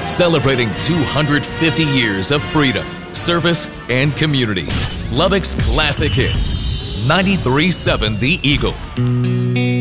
celebrating 250 years of freedom, service, and community. Lubbock's classic hits. 93.7 The Eagle.